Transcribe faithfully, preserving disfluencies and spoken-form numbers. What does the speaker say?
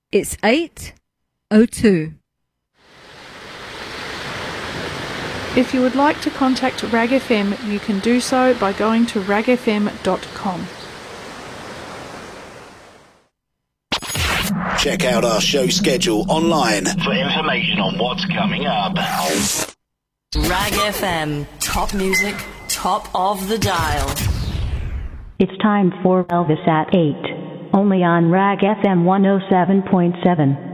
It's eight oh two. If you would like to contact Rag F M, you can do so by going to rag f m dot com. Check out our show schedule online for information on what's coming up. Rag F M, top music, top of the dial. It's time for Elvis at eight, only on Rag F M one oh seven point seven.